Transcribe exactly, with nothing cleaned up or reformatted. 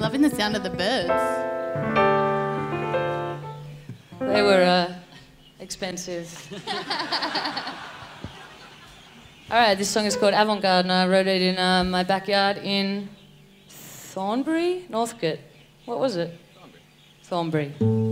Loving the sound of the birds. They were uh, expensive. All right, this song is called Avant-Garde, and I wrote it in uh, my backyard in Thornbury? Northcote. What was it? Thornbury. Thornbury.